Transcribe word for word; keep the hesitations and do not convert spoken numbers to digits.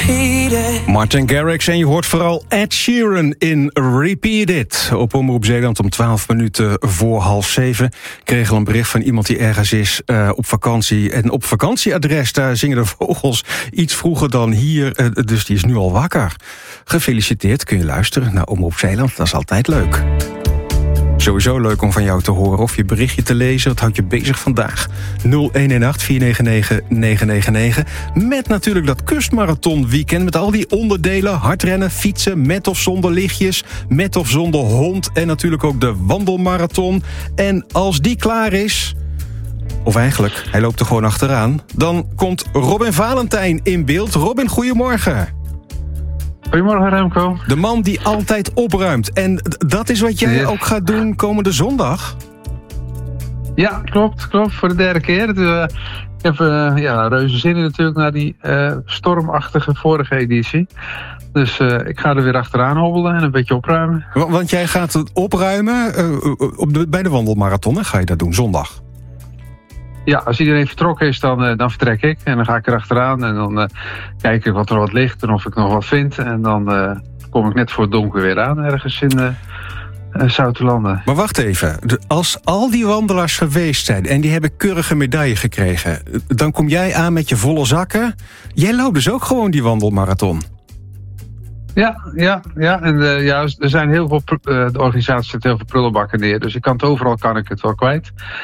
repeat it. Martin Garrix en je hoort vooral Ed Sheeran in Repeat It. Op Omroep Zeeland om twaalf minuten voor half zeven. Kreeg al een bericht van iemand die ergens is uh, op vakantie. En op vakantieadres, daar zingen de vogels iets vroeger dan hier. Uh, dus die is nu al wakker. Gefeliciteerd, kun je luisteren naar Omroep Zeeland. Dat is altijd leuk. Sowieso leuk om van jou te horen of je berichtje te lezen. Wat houdt je bezig vandaag? nul een een acht vier negen negen negen negen negen. Met natuurlijk dat kustmarathon weekend. Met al die onderdelen. Hardrennen, fietsen, met of zonder lichtjes. Met of zonder hond. En natuurlijk ook de wandelmarathon. En als die klaar is... Of eigenlijk, hij loopt er gewoon achteraan. Dan komt Robin Valentijn in beeld. Robin, goedemorgen. Goedemorgen Remco. De man die altijd opruimt. En dat is wat jij yes. ook gaat doen komende zondag? Ja, klopt. klopt voor de derde keer. Uh, ik heb uh, ja, reuze zin in natuurlijk naar die uh, stormachtige vorige editie. Dus uh, ik ga er weer achteraan hobbelen en een beetje opruimen. Want, want jij gaat het opruimen uh, op de, bij de wandelmarathon, hè? Ga je dat doen zondag? Ja, als iedereen vertrokken is, dan, uh, dan vertrek ik. En dan ga ik er achteraan en dan uh, kijk ik wat er wat ligt en of ik nog wat vind. En dan uh, kom ik net voor het donker weer aan, ergens in uh, uh, Zoutelanden. Maar wacht even, als al die wandelaars geweest zijn en die hebben keurige medaille gekregen, dan kom jij aan met je volle zakken. Jij loopt dus ook gewoon die wandelmarathon. Ja, ja, ja. En uh, ja, er zijn heel veel, uh, de organisatie zet heel veel prullenbakken neer. Dus ik kan het overal kan ik het wel kwijt.